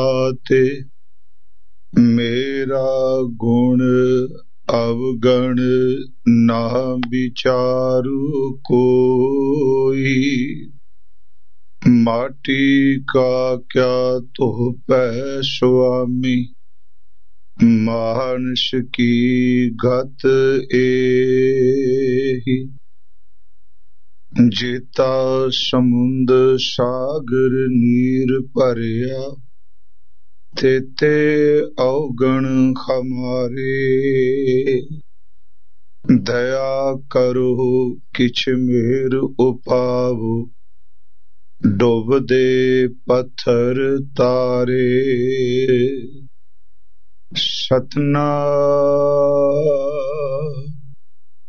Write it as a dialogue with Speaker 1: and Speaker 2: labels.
Speaker 1: ਤੇ ਮੇਰਾ ਗੁਣ ਅਵਗਣ ਨਾ ਵਿਚਾਰੂ ਕੋਈ। ਮਾਟੀ ਕਾ ਕਿਆ ਤੁਹ ਪੈ ਸੁਆਮੀ, ਮਾਨਸ ਕੀ ਗਤ ਏਹੀ। ਜੇਤਾ ਸਮੁੰਦ ਸਾਗਰ ਨੀਰ ਭਰਿਆ, ਤੇਤੇ ਔਗਣ ਹਮਾਰੇ। ਦਇਆ ਕਰੋ ਕਿਛ ਮੇਰ ਉਪਾਵੋ, ਡੁਬਦੇ ਪੱਥਰ ਤਾਰੇ। ਸਤਿਨਾਮ।